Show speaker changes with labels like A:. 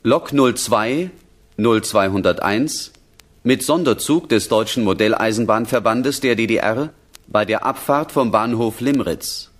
A: Lok 02 0201 mit Sonderzug des Deutschen Modelleisenbahnverbandes der DDR bei der Abfahrt vom Bahnhof Limritz.